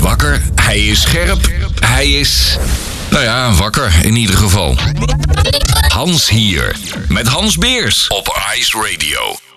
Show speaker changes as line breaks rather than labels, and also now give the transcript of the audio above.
wakker, hij is scherp, hij is... Nou ja, wakker in ieder geval. Hans hier, met Hans Beers op Ice Radio.